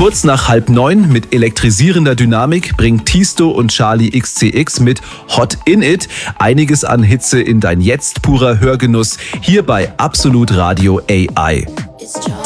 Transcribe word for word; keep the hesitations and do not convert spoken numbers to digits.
Kurz nach halb neun mit elektrisierender Dynamik bringt Tiësto und Charli X C X mit Hot in It einiges an Hitze in dein jetzt purer Hörgenuss hier bei Absolut Radio A I.